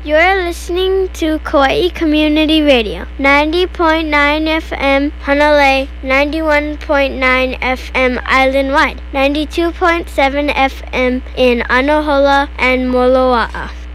You're listening to Kauai Community Radio, 90.9 FM Hanalei, 91.9 FM island-wide, 92.7 FM in Anahola and Moloa'a.